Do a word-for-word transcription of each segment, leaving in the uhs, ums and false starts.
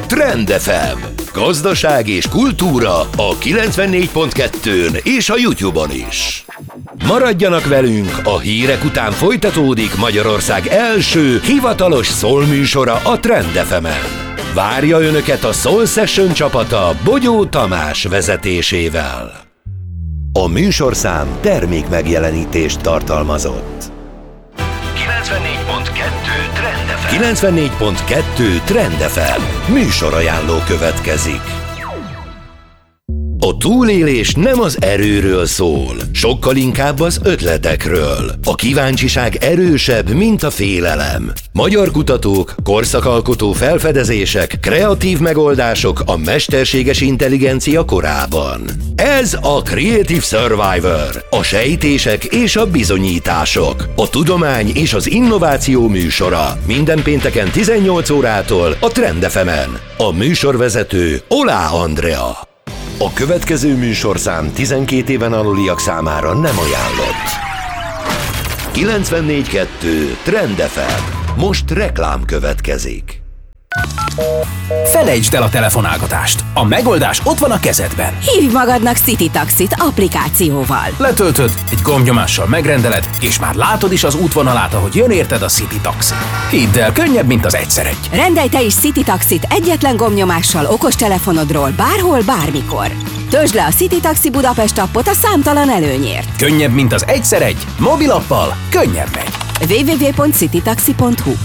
Trend ef em. Gazdaság és kultúra a kilencvennégy pont kettőn és a YouTube-on is. Maradjanak velünk, a hírek után folytatódik Magyarország első hivatalos Soul műsora a Trend ef emen. Várja Önöket a Soul Session csapata Bogyó Tamás vezetésével. A műsorszám termék megjelenítést tartalmazott. kilencvennégy pont kettő Trend ef em. kilencvennégy pont kettő Trend ef em. Műsorajánló következik. A túlélés nem az erőről szól, sokkal inkább az ötletekről. A kíváncsiság erősebb, mint a félelem. Magyar kutatók, korszakalkotó felfedezések, kreatív megoldások a mesterséges intelligencia korában. Ez a Creative Survivor, a sejtések és a bizonyítások, a tudomány és az innováció műsora. Minden pénteken tizennyolc órától a Trend ef emen. A műsorvezető Olá Andrea. A következő műsorszám tizenkét éven aluliak számára nem ajánlott. kilencvennégy pont kettő Trend ef em. Most reklám következik. Felejtsd el a telefonálgatást. A megoldás ott van a kezedben. Hívj magadnak City Taxit applikációval. Letöltöd, egy gombnyomással megrendeled, és már látod is az útvonalát, ahogy jön érted a City Taxi. Hidd el, könnyebb, mint az egyszer egy. Rendelj te is City Taxit egyetlen gombnyomással okostelefonodról bárhol, bármikor. Töltsd le a City Taxi Budapest appot a számtalan előnyért. Könnyebb, mint az egyszer egy. Mobilappal könnyebb megy. double-u double-u double-u pont citytaxi pont hu.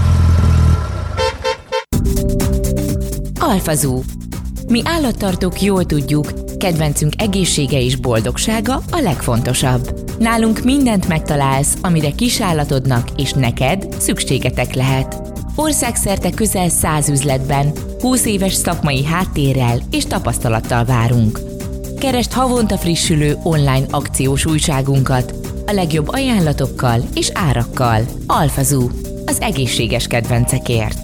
Alfazoo. Mi állattartók jól tudjuk, kedvencünk egészsége és boldogsága a legfontosabb. Nálunk mindent megtalálsz, amire kisállatodnak és neked szükségetek lehet. Országszerte közel száz üzletben, húsz éves szakmai háttérrel és tapasztalattal várunk. Keresd havonta frissülő online akciós újságunkat, a legjobb ajánlatokkal és árakkal. Alfazoo. Az egészséges kedvencekért.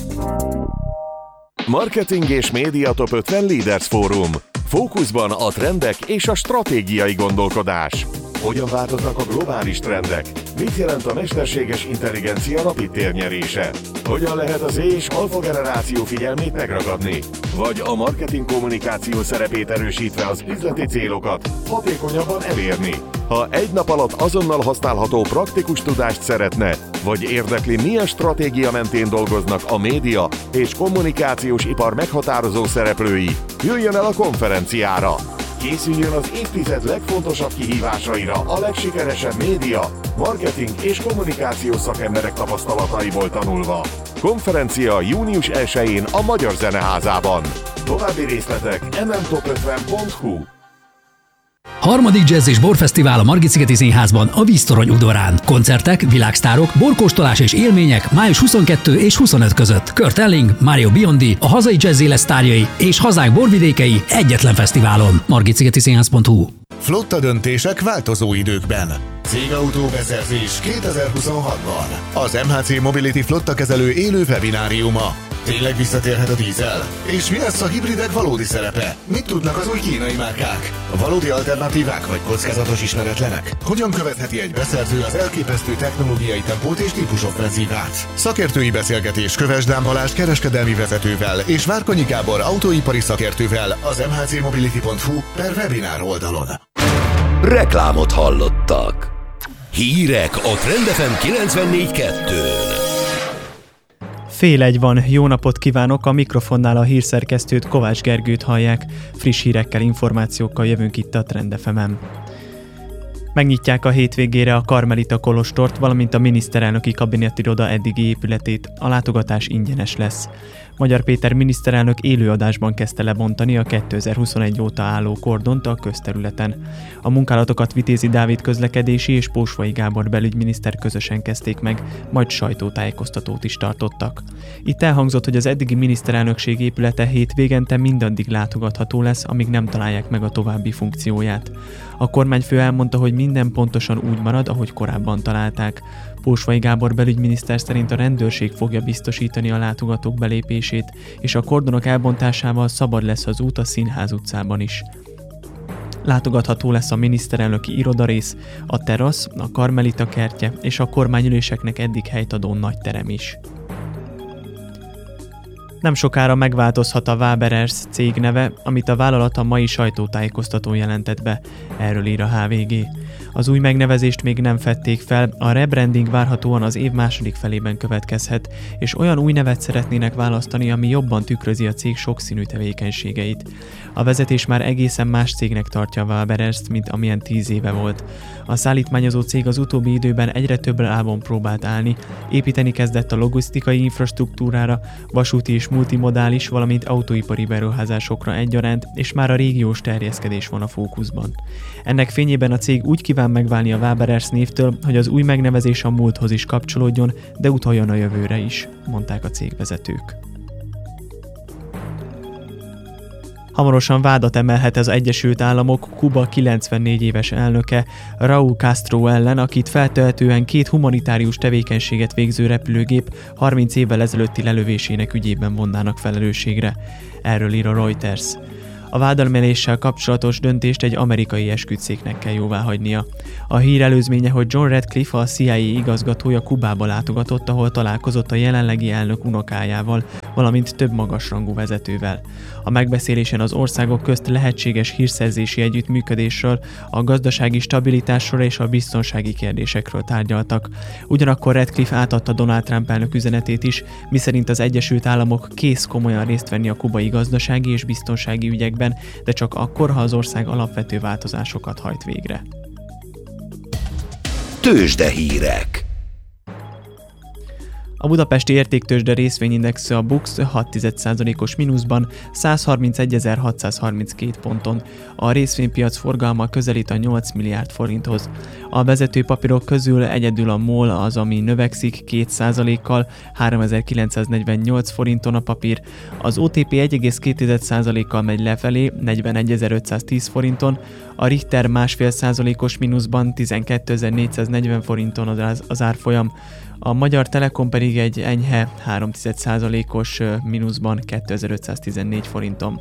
Marketing és média top ötven Leaders Fórum. Fókuszban a trendek és a stratégiai gondolkodás. Hogyan változnak a globális trendek? Mit jelent a mesterséges intelligencia napi térnyerése? Hogyan lehet az Z és alfa generáció figyelmét megragadni? Vagy a marketing kommunikáció szerepét erősítve az üzleti célokat hatékonyabban elérni? Ha egy nap alatt azonnal használható praktikus tudást szeretne, vagy érdekli, milyen stratégia mentén dolgoznak a média és kommunikációs ipar meghatározó szereplői, jöjjön el a konferenciára! Készüljön az évtized legfontosabb kihívásaira a legsikeresebb média, marketing és kommunikációs szakemberek tapasztalataiból tanulva. Konferencia június elsején a Magyar Zeneházában. További részletek em em top ötven pont hu. Harmadik Jazz és Borfesztivál a Margit-szigeti Színházban a Víztorony udvarán. Koncertek, világsztárok, borkóstolás és élmények május huszonkettő és huszonöt között. Kurt Elling, Mario Biondi, a hazai jazz élet sztárjai és hazák borvidékei egyetlen fesztiválon. margit-szigeti színház pont hu. Flotta döntések változó időkben. Cégautó beszerzés kétezer-huszonhatban. Az em há cé Mobility flotta kezelő élő webináriuma. Tényleg visszatérhet a dízel? És mi lesz a hibridek valódi szerepe? Mit tudnak az új kínai márkák? A valódi alternatívák vagy kockázatos ismeretlenek? Hogyan követheti egy beszerző az elképesztő technológiai tempót és típusoffenzívát? Szakértői beszélgetés Köves Dán Balázs kereskedelmi vezetővel és Várkonyi Gábor autóipari szakértővel az em há cé mobility pont hu per webinár oldalon. Reklámot hallottak. Hírek a Trend ef em kilencvennégy pont kettőn. Fél egy van, jó napot kívánok, a mikrofonnál a hírszerkesztőt, Kovács Gergőt hallják. Friss hírekkel, információkkal jövünk itt a Trend ef emen. Megnyitják a hétvégére a Karmelita kolostort, valamint a miniszterelnöki kabinetiroda eddigi épületét. A látogatás ingyenes lesz. Magyar Péter miniszterelnök élőadásban kezdte lebontani a kétezer-huszonegy óta álló kordont a közterületen. A munkálatokat Vitézi Dávid közlekedési és Pósvai Gábor belügyminiszter közösen kezdték meg, majd sajtótájékoztatót is tartottak. Itt elhangzott, hogy az eddigi miniszterelnökség épülete hétvégente mindaddig látogatható lesz, amíg nem találják meg a további funkcióját. A kormányfő elmondta, hogy minden pontosan úgy marad, ahogy korábban találták. Pósvai Gábor belügyminiszter szerint a rendőrség fogja biztosítani a látogatók belépését, és a kordonok elbontásával szabad lesz az út a Színház utcában is. Látogatható lesz a miniszterelnöki irodarész, a terasz, a Karmelita kertje és a kormányüléseknek eddig helyt adó nagy terem is. Nem sokára megváltozhat a Waberers cég neve, amit a vállalat a mai sajtótájékoztatón jelentett be. Erről ír a há vé gé. Az új megnevezést még nem fedték fel, a rebranding várhatóan az év második felében következhet, és olyan új nevet szeretnének választani, ami jobban tükrözi a cég sokszínű tevékenységeit. A vezetés már egészen más cégnek tartja a Wabererst, mint amilyen tíz éve volt. A szállítmányozó cég az utóbbi időben egyre több lábon próbált állni, építeni kezdett a logisztikai infrastruktúrára, vasúti és multimodális, valamint autóipari beruházásokra egyaránt, és már a régiós terjeszkedés van a fókuszban. Ennek fényében a cég úgy kíván megválni a Waberers névtől, hogy az új megnevezés a múlthoz is kapcsolódjon, de utaljon a jövőre is, mondták a cégvezetők. Hamarosan vádat emelhet az Egyesült Államok Kuba kilencvennégy éves elnöke Raúl Castro ellen, akit feltehetően két humanitárius tevékenységet végző repülőgép harminc évvel ezelőtti lelövésének ügyében vonnának felelősségre. Erről ír a Reuters. A vádemeléssel kapcsolatos döntést egy amerikai esküdtszéknek kell jóváhagynia. A hír előzménye, hogy John Radcliffe, a cé i á igazgatója Kubába látogatott, ahol találkozott a jelenlegi elnök unokájával, valamint több magasrangú vezetővel. A megbeszélésen az országok közt lehetséges hírszerzési együttműködésről, a gazdasági stabilitásról és a biztonsági kérdésekről tárgyaltak. Ugyanakkor Radcliffe átadta Donald Trump elnök üzenetét is, miszerint az Egyesült Államok kész komolyan részt venni a kubai gazdasági és biztonsági ügyekben, de csak akkor, ha az ország alapvető változásokat hajt végre. Tőzsdehírek. A budapesti értéktőzsde részvényindexe a BUX hat egész egy százalékos mínuszban százharmincegyezer-hatszázharminckét ponton. A részvénypiac forgalma közelít a nyolc milliárd forinthoz. A vezető papírok közül egyedül a MOL az, ami növekszik két százalékkal, háromezer-kilencszáznegyvennyolc forinton a papír. Az o té pé egy egész két százalékkal megy lefelé, negyvenegyezer-ötszáztíz forinton, a Richter másfél százalékos mínuszban tizenkétezer-négyszáznegyven forinton az, az árfolyam. A Magyar Telekom pedig egy enyhe három egész egy százalékos mínuszban kétezer-ötszáztizennégy forinton.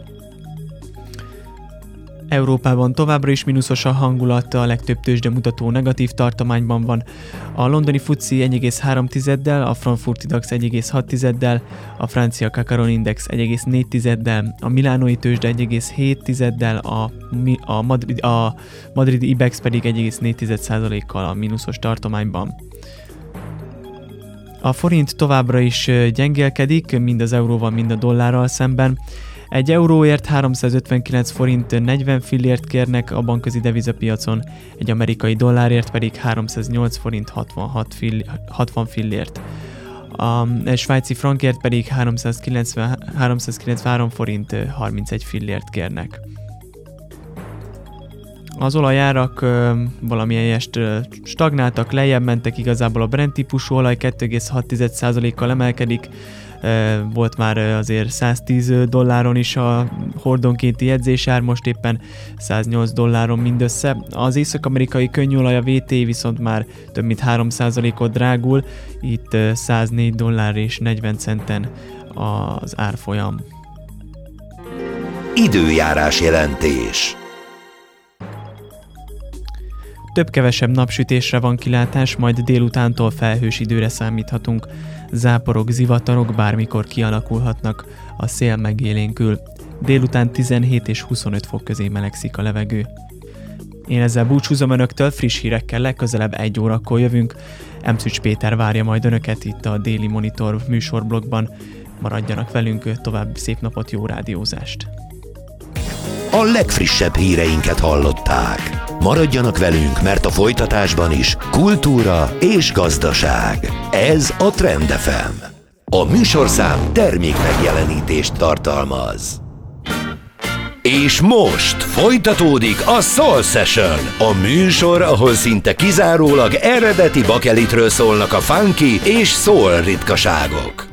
Európában továbbra is mínuszos a hangulat, a legtöbb tőzsdemutató negatív tartományban van. A londoni FTSE egy egész három tizeddel, a frankfurti DAX egy egész hat tizeddel, a francia CAC quarante Index egy egész négy tizeddel, a milánói tőzsde egy egész hét tizeddel, a, a, Madrid, a madridi IBEX pedig egy egész négy százalékkal a mínuszos tartományban. A forint továbbra is gyengélkedik, mind az euróval, mind a dollárral szemben. Egy euróért háromszázötvenkilenc forint negyven fillért kérnek a bankközi devizapiacon, egy amerikai dollárért pedig háromszáznyolc forint hatvanhat fill, hatvan fillért. A svájci frankért pedig háromszázkilencven, háromszázkilencvenhárom forint harmincegy fillért kérnek. Az olajárak valamelyest stagnáltak, lejjebb mentek, igazából a Brent típusú olaj kettő egész hat százalékkal emelkedik, volt már azért száztíz dolláron is a hordonkénti jegyzésár, most éppen száznyolc dolláron mindössze. Az észak-amerikai könnyűolaj a vé té viszont már több mint három százalékot drágul, itt száznégy dollár és negyven centen az árfolyam. Időjárás jelentés. Több-kevesebb napsütésre van kilátás, majd délutántól felhős időre számíthatunk. Záporok, zivatarok bármikor kialakulhatnak, a szél megélénkül. Délután tizenhét és huszonöt fok közé melegszik a levegő. Én ezzel búcsúzom önöktől, friss hírekkel legközelebb egy órakor jövünk. Emszücs Péter várja majd önöket itt a Déli Monitor műsorblogban. Maradjanak velünk, további szép napot, jó rádiózást! A legfrissebb híreinket hallották. Maradjanak velünk, mert a folytatásban is kultúra és gazdaság. Ez a Trend ef em. A műsorszám termék megjelenítést tartalmaz. És most folytatódik a Soul Session, a műsor, ahol szinte kizárólag eredeti bakelitről szólnak a funky és soul ritkaságok.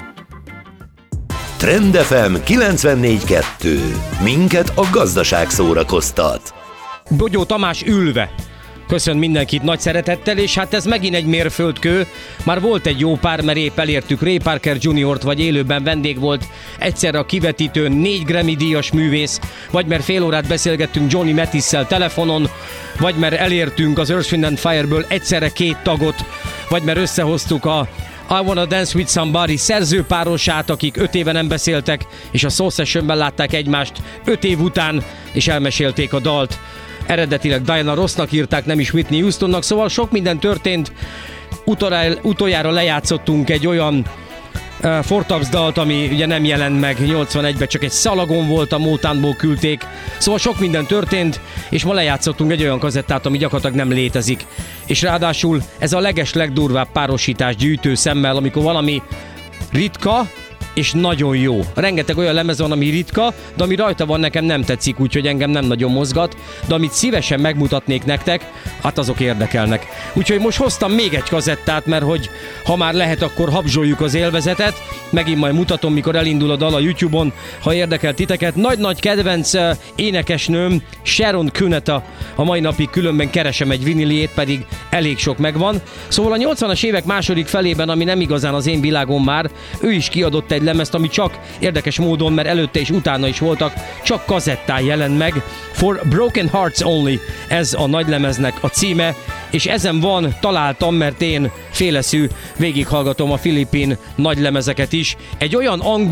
Trend ef em kilencvennégy kettő. Minket a gazdaság szórakoztat. Bogyó Tamás ülve köszönt mindenkit nagy szeretettel, és hát ez megint egy mérföldkő. Már volt egy jó pár, mert épp elértük Ray Parker juniort, vagy élőben vendég volt egyszerre a kivetítőn, négy Grammy díjas művész, vagy mert fél órát beszélgettünk Johnny Mathisszel telefonon, vagy mert elértünk az Earth, Wind and Fire-ből egyszerre két tagot, vagy mert összehoztuk a I Wanna Dance With Somebody szerzőpárosát, akik öt éve nem beszéltek, és a Soul Sessionben látták egymást öt év után, és elmesélték a dalt. Eredetileg Diana Rossnak írták, nem is Whitney Houstonnak, szóval sok minden történt. Utoljára lejátszottunk egy olyan uh, Four Tops dalt, ami ugye nem jelent meg nyolcvanegyben, csak egy szalagon volt, a Motownból küldték. Szóval sok minden történt, és ma lejátszottunk egy olyan kazettát, ami gyakorlatilag nem létezik. És ráadásul ez a leges legdurvább párosítás gyűjtő szemmel, amikor valami ritka, és nagyon jó. Rengeteg olyan lemez van, ami ritka, de ami rajta van, nekem nem tetszik, úgyhogy engem nem nagyon mozgat, de amit szívesen megmutatnék nektek, hát azok érdekelnek. Úgyhogy most hoztam még egy kazettát, mert hogy ha már lehet, akkor habzsoljuk az élvezetet. Megint majd mutatom, mikor elindul a dal a YouTube-on, ha érdekel titeket. Nagy-nagy kedvenc énekesnőm, Sharon Cuneta, a mai napig különben keresem egy viniljét, pedig elég sok megvan. Szóval a nyolcvanas évek második felében, ami nem igazán az én világom már, ő is kiadott egy lemezt, ami csak érdekes módon, mert előtte és utána is voltak, csak kazettán jelent meg. For Broken Hearts Only, ez a nagylemeznek a címe, és ezen van, találtam, mert én féleszű, végighallgatom a filipin nagylemezeket is. Egy olyan angol